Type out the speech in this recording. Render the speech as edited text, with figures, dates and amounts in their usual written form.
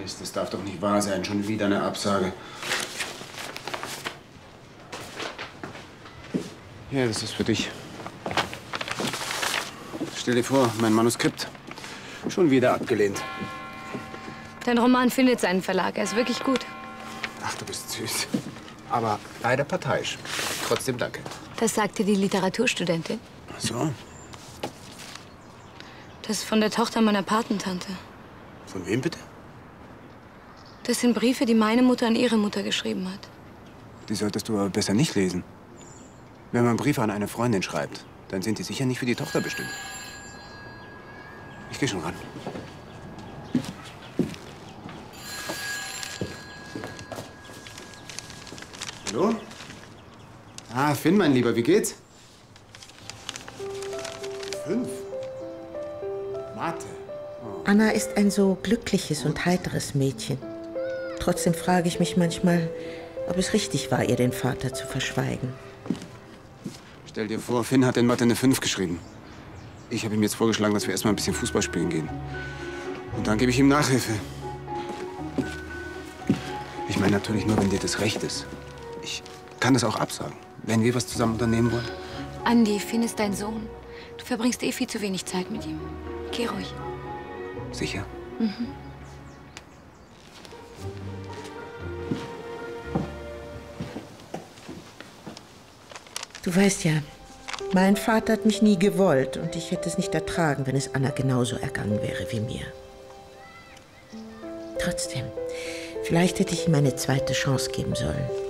Mist, das darf doch nicht wahr sein. Schon wieder eine Absage. Ja, das ist für dich. Stell dir vor, mein Manuskript. Schon wieder abgelehnt. Dein Roman findet seinen Verlag. Er ist wirklich gut. Ach, du bist süß. Aber leider parteiisch. Trotzdem danke. Das sagte die Literaturstudentin. Ach so. Das ist von der Tochter meiner Patentante. Von wem bitte? Das sind Briefe, die meine Mutter an ihre Mutter geschrieben hat. Die solltest du aber besser nicht lesen. Wenn man Briefe an eine Freundin schreibt, dann sind die sicher nicht für die Tochter bestimmt. Ich geh schon ran. Hallo? Ah, Finn, mein Lieber, wie geht's? 5. Mathe. Oh. Anna ist ein so glückliches und heiteres Mädchen. Trotzdem frage ich mich manchmal, ob es richtig war, ihr den Vater zu verschweigen. Stell dir vor, Finn hat in Mathe eine 5 geschrieben. Ich habe ihm jetzt vorgeschlagen, dass wir erst mal ein bisschen Fußball spielen gehen. Und dann gebe ich ihm Nachhilfe. Ich meine natürlich nur, wenn dir das recht ist. Ich kann das auch absagen, wenn wir was zusammen unternehmen wollen. Andi, Finn ist dein Sohn. Du verbringst eh viel zu wenig Zeit mit ihm. Geh ruhig. Sicher? Mhm. Du weißt ja, mein Vater hat mich nie gewollt und ich hätte es nicht ertragen, wenn es Anna genauso ergangen wäre wie mir. Trotzdem, vielleicht hätte ich ihm eine zweite Chance geben sollen.